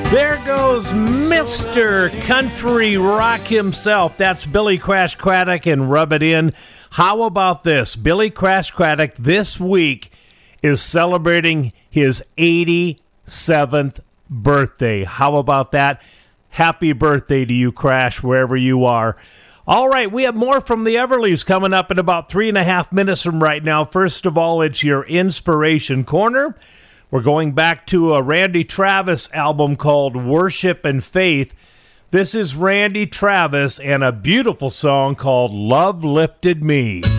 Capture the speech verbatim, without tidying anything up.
There goes Mister Country Rock himself. That's Billy Crash Craddock and Rub It In. How about this? Billy Crash Craddock this week is celebrating his eighty-seventh birthday. How about that? Happy birthday to you, Crash, wherever you are. All right, we have more from the Everlys coming up in about three and a half minutes from right now. First of all, it's your Inspiration Corner. We're going back to a Randy Travis album called Worship and Faith. This is Randy Travis and a beautiful song called Love Lifted Me.